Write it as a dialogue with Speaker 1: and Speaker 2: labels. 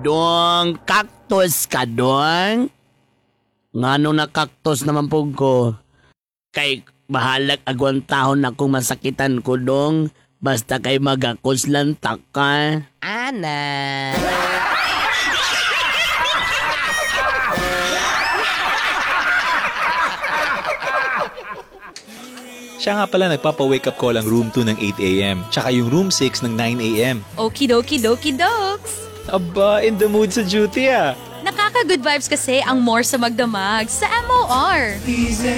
Speaker 1: Dong, cactus ka, dong? Ngano na cactus naman po ko? Kay bahalag agwan tahon akong masakitan ko, dong. Basta kay magakos lang taka.
Speaker 2: Ana.
Speaker 3: Siya nga pala nagpapa-wake up call ang room 2 ng 8 a.m. Tsaka yung room 6 ng 9 a.m.
Speaker 4: Okidoki doki dokes.
Speaker 3: Aba, in the mood sa duty ah.
Speaker 4: Nakaka-good vibes kasi ang more sa magdamag sa MOR.